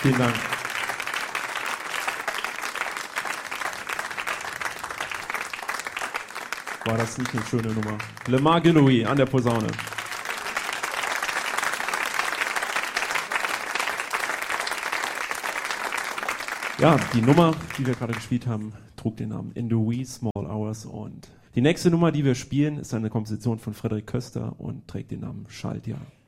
Vielen Dank. War das nicht eine schöne Nummer? Lemar Gilloui an der Posaune. Ja, die Nummer, die wir gerade gespielt haben, trug den Namen In the Wee Small Hours. Und die nächste Nummer, die wir spielen, ist eine Komposition von Frederik Köster und trägt den Namen Schaltjahr.